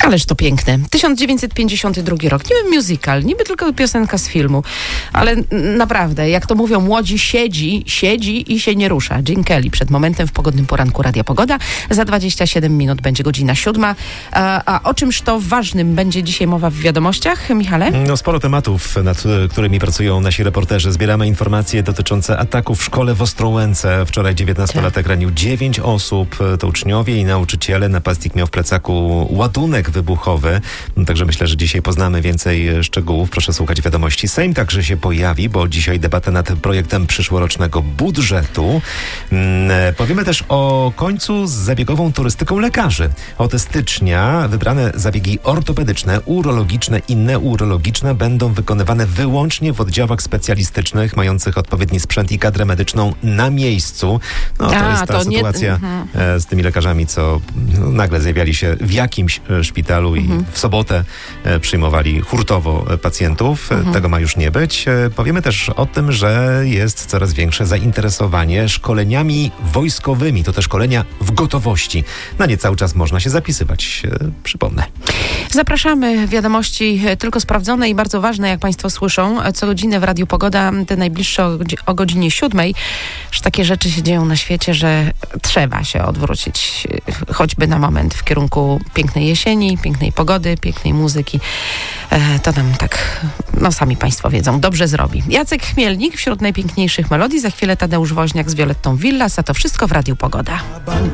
Ależ to piękne. 1952 rok. Niby musical, niby tylko piosenka z filmu, ale naprawdę, jak to mówią młodzi, siedzi i się nie rusza. Gene Kelly przed momentem w pogodnym poranku Radia Pogoda. Za 27 minut będzie godzina 7. A o czymż to ważnym będzie dzisiaj mowa w wiadomościach, Michale? No, sporo tematów, nad którymi pracują nasi reporterzy. Zbieramy informacje dotyczące ataku w szkole w Ostrołęce. Wczoraj 19-latek ranił 9 osób. To uczniowie i nauczyciele. Napastnik miał w plecaku ładunek wybuchowy. Także myślę, że dzisiaj poznamy więcej szczegółów. Proszę słuchać wiadomości. Sejm także się pojawi, bo dzisiaj debata nad projektem przyszłorocznego budżetu. Powiemy też o końcu z zabiegową turystyką lekarzy. Od stycznia wybrane zabiegi ortopedyczne, urologiczne i neurologiczne będą wykonywane wyłącznie w oddziałach specjalistycznych, mających odpowiedni sprzęt i kadrę medyczną na miejscu. No to jest ta sytuacja z tymi lekarzami, co nagle zjawiali się w jakimś szpitalu i w sobotę przyjmowali hurtowo pacjentów. Tego ma już nie być. Powiemy też o tym, że jest coraz większe zainteresowanie szkoleniami wojskowymi. To te szkolenia w gotowości. Na nie cały czas można się zapisywać. Przypomnę. Zapraszamy. Wiadomości tylko sprawdzone i bardzo ważne, jak Państwo słyszą. Co godzinę w Radiu Pogoda, te najbliższe o godzinie 7. Że takie rzeczy się dzieją na świecie, że trzeba się odwrócić choćby na moment w kierunku pięknej jesieni, pięknej pogody, pięknej muzyki. To nam tak, sami Państwo wiedzą, dobrze zrobi. Jacek Chmielnik wśród najpiękniejszych melodii. Za chwilę Tadeusz Woźniak z Violettą Villas, a to wszystko w Radiu Pogoda.